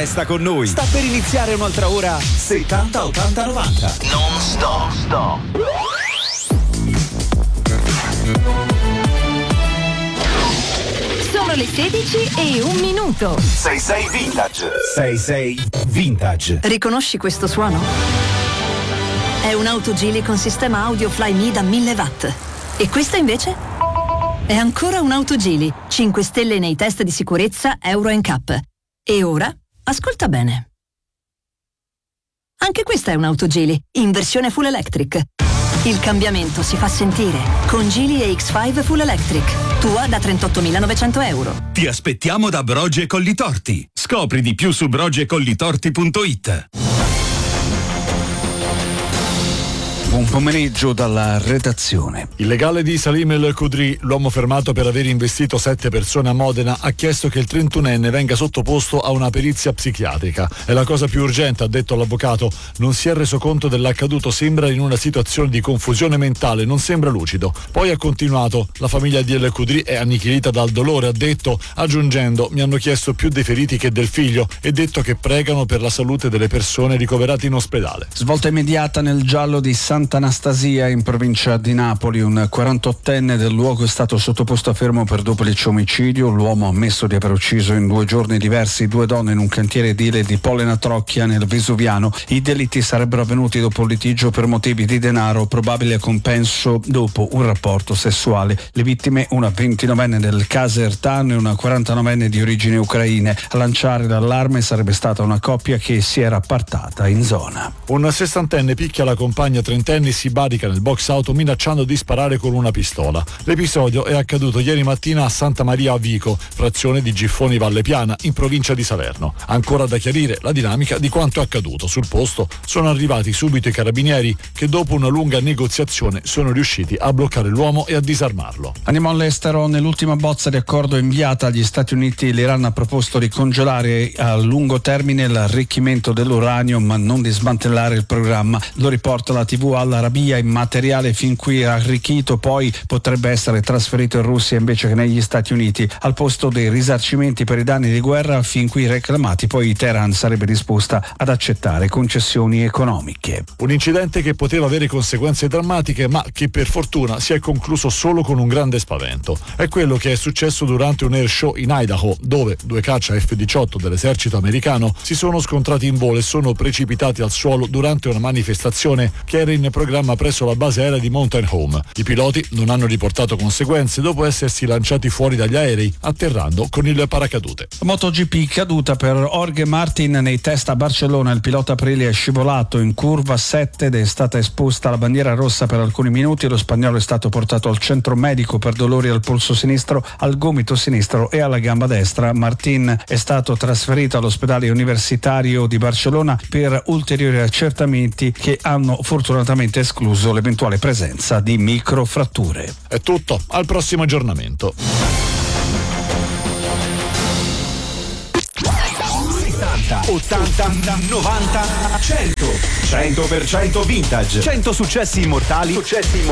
Resta con noi. Sta per iniziare un'altra ora 70 80 90. Non stop. Sono le 16 e 1 minuto. 66 Vintage. 66 Vintage. Riconosci questo suono? È un'auto Geely con sistema audio Flyme da 1000 watt. E questa invece? È ancora un'auto Geely, 5 stelle nei test di sicurezza Euro NCAP. E ora, ascolta bene. Anche questa è un'auto Geely, in versione full electric. Il cambiamento si fa sentire con Geely EX5 Full Electric. Tua da 38.900 euro. Ti aspettiamo da Brogi Collitorti. Scopri di più su brogicollitorti.it. Buon pomeriggio dalla redazione. Il legale di Salim El Khudri, l'uomo fermato per aver investito 7 persone a Modena, ha chiesto che il 31enne venga sottoposto a una perizia psichiatrica. È la cosa più urgente, ha detto l'avvocato. Non si è reso conto dell'accaduto, sembra in una situazione di confusione mentale, non sembra lucido. Poi ha continuato, la famiglia di El Khudri è annichilita dal dolore, ha detto, aggiungendo, mi hanno chiesto più dei feriti che del figlio e detto che pregano per la salute delle persone ricoverate in ospedale. Svolta immediata nel giallo di Sant'Anastasia in provincia di Napoli. Un 48enne del luogo è stato sottoposto a fermo per duplice omicidio. L'uomo ha ammesso di aver ucciso in 2 giorni diversi 2 donne in un cantiere edile di Pollena Trocchia nel Vesuviano. I delitti sarebbero avvenuti dopo un litigio per motivi di denaro, probabile compenso dopo un rapporto sessuale. Le vittime, una 29enne del Casertano e una 49enne di origini ucraine. A lanciare l'allarme sarebbe stata una coppia che si era appartata in zona. Un 60enne picchia la compagna 30enne e si barica nel box auto minacciando di sparare con una pistola. L'episodio è accaduto ieri mattina a Santa Maria a Vico, frazione di Giffoni Valle Piana, in provincia di Salerno. Ancora da chiarire la dinamica di quanto accaduto. Sul posto sono arrivati subito i carabinieri che dopo una lunga negoziazione sono riusciti a bloccare l'uomo e a disarmarlo. Andiamo all'estero. Nell'ultima bozza di accordo inviata agli Stati Uniti, l'Iran ha proposto di congelare a lungo termine l'arricchimento dell'uranio ma non di smantellare il programma. Lo riporta la TV all'Arabia. Il materiale fin qui arricchito poi potrebbe essere trasferito in Russia invece che negli Stati Uniti. Al posto dei risarcimenti per i danni di guerra fin qui reclamati, poi Teheran sarebbe disposta ad accettare concessioni economiche. Un incidente che poteva avere conseguenze drammatiche ma che per fortuna si è concluso solo con un grande spavento. È quello che è successo durante un air show in Idaho, dove 2 caccia F-18 dell'esercito americano si sono scontrati in volo e sono precipitati al suolo durante una manifestazione che era in programma presso la base aerea di Mountain Home. I piloti non hanno riportato conseguenze dopo essersi lanciati fuori dagli aerei, atterrando con il paracadute. MotoGP caduta per Jorge Martin nei test a Barcellona. Il pilota Aprilia è scivolato in curva 7 ed è stata esposta la bandiera rossa per alcuni minuti. Lo spagnolo è stato portato al centro medico per dolori al polso sinistro, al gomito sinistro e alla gamba destra. Martin è stato trasferito all'ospedale universitario di Barcellona per ulteriori accertamenti che hanno fortunatamente escluso l'eventuale presenza di microfratture. È tutto, al prossimo aggiornamento. 80, 90, 100. 100% vintage. 100 successi immortali